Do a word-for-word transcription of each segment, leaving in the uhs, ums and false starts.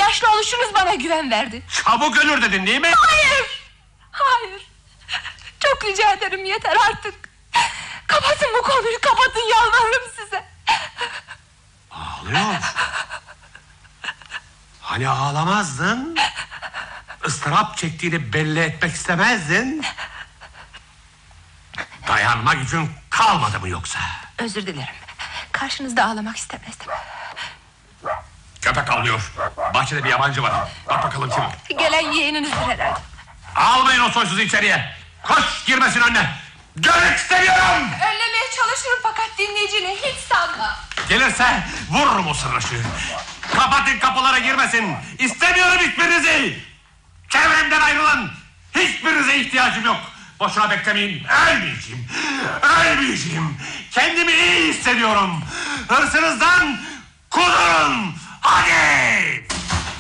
yaşlı oluşunuz bana güven verdi. Çabuk ölür dedin değil mi? Hayır. Hayır. Çok rica ederim, yeter artık. Kapatın bu konuyu, kapatın, yalvarırım size. Ağlıyor. Hani ağlamazdın? Istırap çektiğini belli etmek istemezdin. Dayanma gücün kalmadı mı yoksa? Özür dilerim. Karşınızda ağlamak istemezdim. Köpek avlıyor. Bahçede bir yabancı var. Bak bakalım kim? Gelen yeğeninizdir herhalde. Almayın o soysuzu içeriye. Koş, girmesin önüne. Görmek istemiyorum. Önlemeye çalışırım fakat dinleyicini hiç sanma. Gelirse vururum o sırnaşığı. Kapatın, kapılara girmesin. İstemiyorum hiçbirinizi. Çevremden ayrılın. Hiçbirinize ihtiyacım yok. Boşuna beklemeyin. Ölmeyeceğim. Ölmeyeceğim. Kendimi iyi hissediyorum. Hırsınızdan kurulun. Hadi.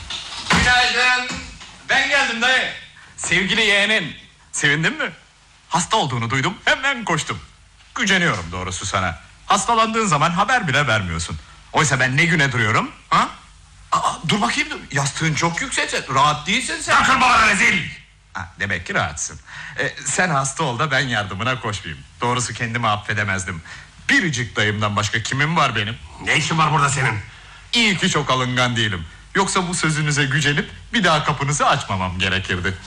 Günaydın. Ben geldim dayı. Sevgili yeğenin. Sevindin mi? Hasta olduğunu duydum, hemen koştum. Güceniyorum doğrusu sana. Hastalandığın zaman haber bile vermiyorsun. Oysa ben ne güne duruyorum, ha? Aa, dur bakayım, dur. Yastığın çok yüksekse, rahat değilsin sen. Sakın bana rezil. Ha, demek ki rahatsın. Ee, sen hasta ol da ben yardımına koşmayayım. Doğrusu kendimi affedemezdim. Biricik dayımdan başka kimim var benim? Ne işin var burada senin? İyi ki çok alıngan değilim. Yoksa bu sözünüze gücenip bir daha kapınızı açmamam gerekirdi.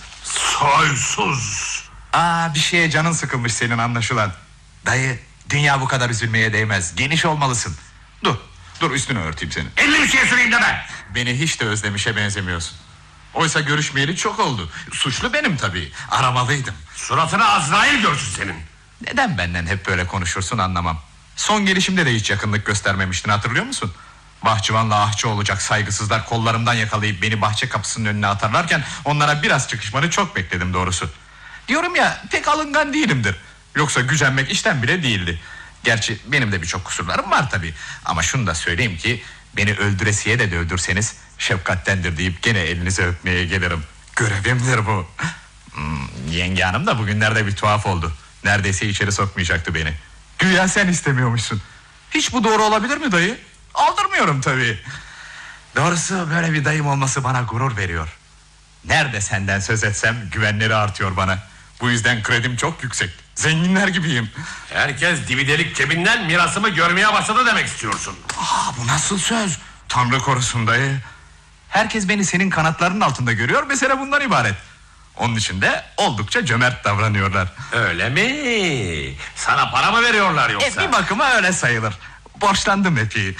Soysuz. Aa, bir şeye canın sıkılmış senin anlaşılan. Dayı, dünya bu kadar üzülmeye değmez. Geniş olmalısın. Dur, dur üstünü örteyim senin. Elli bir şey süreyim deme. Beni hiç de özlemişe benzemiyorsun. Oysa görüşmeyeli çok oldu. Suçlu benim tabii. Aramalıydım. Suratını Azrail görsün senin. Neden benden hep böyle konuşursun anlamam. Son gelişimde de hiç yakınlık göstermemiştin, hatırlıyor musun? Bahçıvanla ahçı olacak saygısızlar kollarımdan yakalayıp beni bahçe kapısının önüne atarlarken onlara biraz çıkışmanı çok bekledim doğrusu. Diyorum ya, pek alıngan değilimdir. Yoksa gücenmek işten bile değildi. Gerçi benim de birçok kusurlarım var tabii. Ama şunu da söyleyeyim ki beni öldüresiye de öldürseniz şefkattendir deyip gene elinize öpmeye gelirim. Görevimdir bu. hmm, Yenge hanım da bugünlerde bir tuhaf oldu. Neredeyse içeri sokmayacaktı beni. Güya sen istemiyormuşsun. Hiç bu doğru olabilir mi dayı? Aldırmıyorum tabii. Doğrusu böyle bir dayım olması bana gurur veriyor. Nerede senden söz etsem güvenleri artıyor bana. Bu yüzden kredim çok yüksek. Zenginler gibiyim. Herkes dividelik cebinden mirasımı görmeye başladı demek istiyorsun. Aa, bu nasıl söz? Tanrı korusun dayı. Herkes beni senin kanatlarının altında görüyor. Mesele bundan ibaret. Onun için de oldukça cömert davranıyorlar. Öyle mi? Sana para mı veriyorlar yoksa? E, bir bakıma öyle sayılır. Borçlandım epey.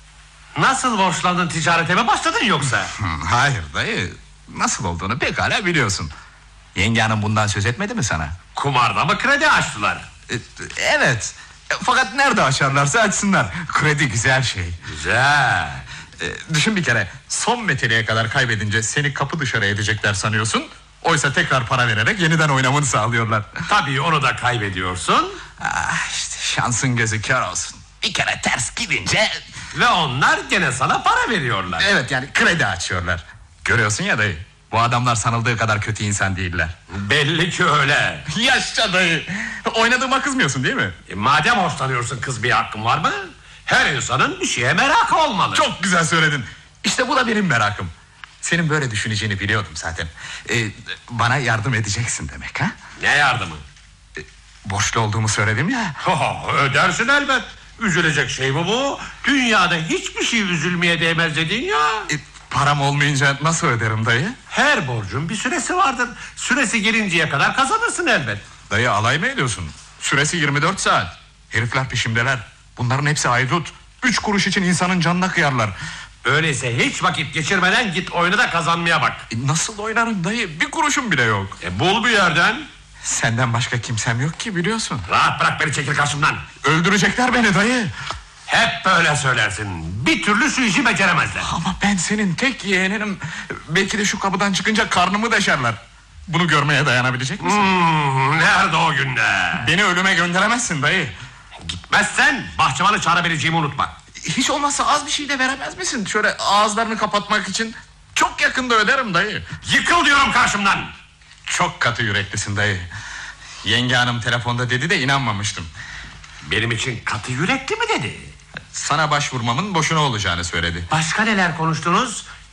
Nasıl borçlandın, ticarete mi başladın yoksa? Hayır dayı. Nasıl olduğunu pekala biliyorsun. Yenge hanım bundan söz etmedi mi sana? Kumarda mı kredi açtılar? E, evet. E, fakat nerede açarlarsa açsınlar. Kredi güzel şey. Güzel. E, düşün bir kere, son meteleye kadar kaybedince seni kapı dışarı edecekler sanıyorsun. Oysa tekrar para vererek yeniden oynamanı sağlıyorlar. Tabii onu da kaybediyorsun. Ah, işte şansın gözü kör olsun. Bir kere ters gidince... Ve onlar gene sana para veriyorlar. Evet, yani kredi açıyorlar. Görüyorsun ya dayı, bu adamlar sanıldığı kadar kötü insan değiller. Belli ki öyle. Yaşa dayı. Oynadığıma kızmıyorsun değil mi? E, madem hoşlanıyorsun, kız, bir hakkın var mı? Her insanın bir şeye merakı olmalı. Çok güzel söyledin. İşte bu da benim merakım. Senin böyle düşüneceğini biliyordum zaten. Ee, bana yardım edeceksin demek ha? Ne yardımı? Ee, borçlu olduğumu söyledim ya. Oh, ödersin elbet. Üzülecek şey mi bu? Dünyada hiçbir şey üzülmeye değmez dedin ya. Ee, param olmayınca nasıl öderim dayı? Her borcun bir süresi vardır. Süresi gelinceye kadar kazanırsın elbet. Dayı, alay mı ediyorsun? Süresi yirmi dört saat. Herifler peşimdeler. Bunların hepsi haydut. Üç kuruş için insanın canına kıyarlar. Öyleyse hiç vakit geçirmeden git oyunu da kazanmaya bak. E, nasıl oynarım dayı? Bir kuruşum bile yok. E, bul bir yerden. Senden başka kimsem yok ki, biliyorsun. Rahat bırak beni, çekil karşımdan. Öldürecekler beni dayı. Hep böyle söylersin. Bir türlü şu işi beceremezler. Ama ben senin tek yeğeninim. Belki de şu kapıdan çıkınca karnımı deşerler. Bunu görmeye dayanabilecek misin? Hmm, nerede o günler? Beni ölüme gönderemezsin dayı. Gitmezsen bahçıvanı çağırabileceğimi unutma. Hiç olmazsa az bir şey de veremez misin? Şöyle ağızlarını kapatmak için. Çok yakında öderim dayı. Yıkıl diyorum karşımdan. Çok katı yüreklisin dayı. Yenge hanım telefonda dedi de inanmamıştım. Benim için katı yürekli mi dedi? Sana başvurmamın boşuna olacağını söyledi. Başka neler konuştunuz?